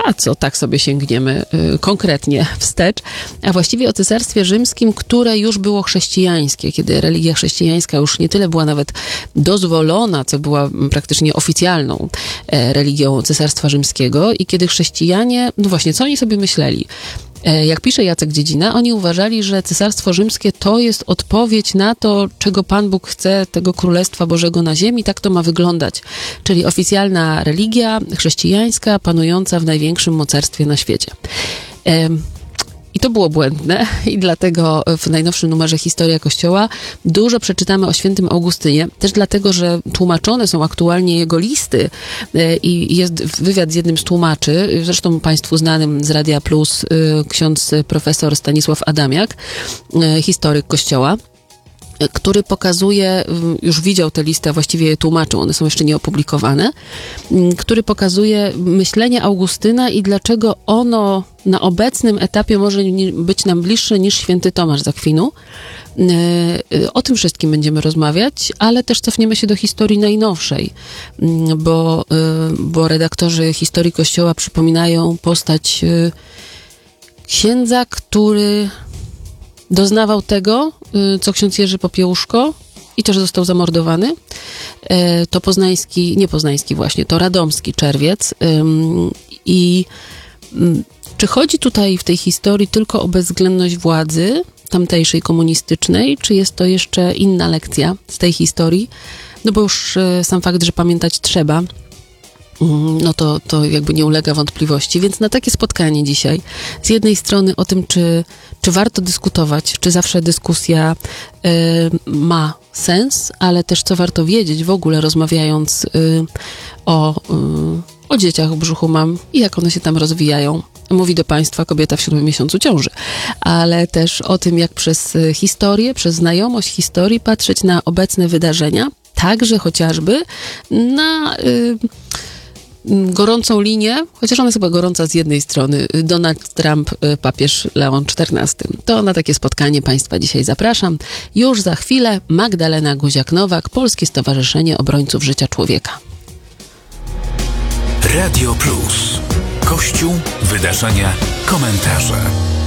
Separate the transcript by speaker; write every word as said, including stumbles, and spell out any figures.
Speaker 1: a co, tak sobie sięgniemy y, konkretnie wstecz, a właściwie o Cesarstwie Rzymskim, które już było chrześcijańskie, kiedy religia chrześcijańska już nie tyle była nawet dozwolona, co była praktycznie oficjalną e, religią Cesarstwa Rzymskiego i kiedy chrześcijanie, no właśnie, co oni sobie myśleli? Jak pisze Jacek Dziedzina, oni uważali, że Cesarstwo Rzymskie to jest odpowiedź na to, czego Pan Bóg chce, tego Królestwa Bożego na ziemi, tak to ma wyglądać. Czyli oficjalna religia chrześcijańska panująca w największym mocarstwie na świecie. I to było błędne i dlatego w najnowszym numerze Historia Kościoła dużo przeczytamy o świętym Augustynie, też dlatego, że tłumaczone są aktualnie jego listy i jest wywiad z jednym z tłumaczy, zresztą Państwu znanym z Radia Plus, ksiądz profesor Stanisław Adamiak, historyk Kościoła, który pokazuje, już widział tę listę, właściwie je tłumaczył, one są jeszcze nieopublikowane, który pokazuje myślenie Augustyna i dlaczego ono na obecnym etapie może być nam bliższe niż święty Tomasz z Akwinu. O tym wszystkim będziemy rozmawiać, ale też cofniemy się do historii najnowszej, bo, bo redaktorzy Historii Kościoła przypominają postać księdza, który doznawał tego, co ksiądz Jerzy Popiełuszko i też został zamordowany. To poznański, nie poznański właśnie, to radomski Czerwiec. I czy chodzi tutaj w tej historii tylko o bezwzględność władzy tamtejszej komunistycznej, czy jest to jeszcze inna lekcja z tej historii? No bo już sam fakt, że pamiętać trzeba, no to, to jakby nie ulega wątpliwości. Więc na takie spotkanie dzisiaj, z jednej strony o tym, czy, czy warto dyskutować, czy zawsze dyskusja y, ma sens, ale też co warto wiedzieć w ogóle, rozmawiając y, o, y, o dzieciach w brzuchu mam i jak one się tam rozwijają. Mówi do Państwa kobieta w siódmym miesiącu ciąży, ale też o tym, jak przez historię, przez znajomość historii patrzeć na obecne wydarzenia, także chociażby na y, gorącą linię, chociaż ona jest chyba gorąca z jednej strony, Donald Trump, papież Leon czternasty. To na takie spotkanie Państwa dzisiaj zapraszam. Już za chwilę Magdalena Guziak-Nowak, Polskie Stowarzyszenie Obrońców Życia Człowieka.
Speaker 2: Radio Plus. Kościół, wydarzenia, komentarze.